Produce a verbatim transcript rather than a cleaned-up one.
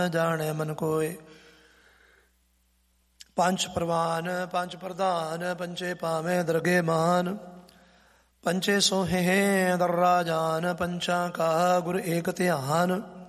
ਜਾਣੇ ਮਨ ਕੋਇ। ਪੰਚ ਪ੍ਰਵਾਨ ਪੰਚ ਪ੍ਰਧਾਨ ਪੰਚੇ ਪਾਵੇਂ ਦਰਗੇ ਮਾਨ। ਪੰਚੇ ਸੋਹੇ ਦਰ ਰਾਜਾਨ ਪੰਚਾਂ ਕਾ ਗੁਰ ਏਕ ਧਿਆਨ।